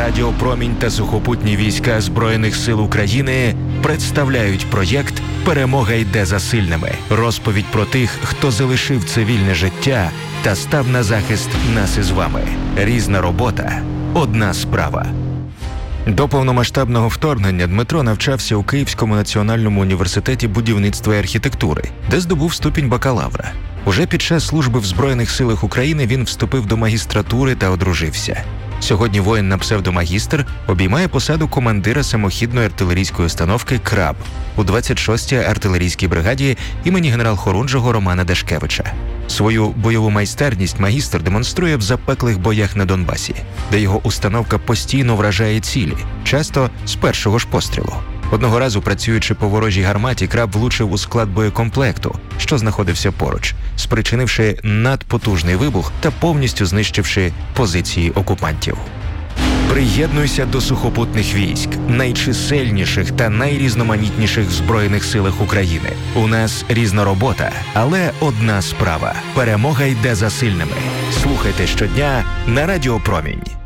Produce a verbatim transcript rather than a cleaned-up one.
Радіо Промінь та сухопутні війська Збройних сил України представляють проєкт «Перемога йде за сильними». Розповідь про тих, хто залишив цивільне життя та став на захист нас із вами. Різна робота – одна справа. До повномасштабного вторгнення Дмитро навчався у Київському національному університеті будівництва і архітектури, де здобув ступінь бакалавра. Уже під час служби в Збройних силах України він вступив до магістратури та одружився. Сьогодні воїн на псевдомагістр обіймає посаду командира самохідної артилерійської установки «Краб» у двадцять шостій артилерійській бригаді імені генерал-хорунжого Романа Дашкевича. Свою бойову майстерність магістр демонструє в запеклих боях на Донбасі, де його установка постійно вражає цілі, часто з першого ж пострілу. Одного разу, працюючи по ворожій гарматі, «Краб» влучив у склад боєкомплекту, що знаходився поруч, спричинивши надпотужний вибух та повністю знищивши позиції окупантів. Приєднуйся до сухопутних військ, найчисельніших та найрізноманітніших в Збройних силах України. У нас різна робота, але одна справа. Перемога йде за сильними. Слухайте щодня на Радіо Промінь.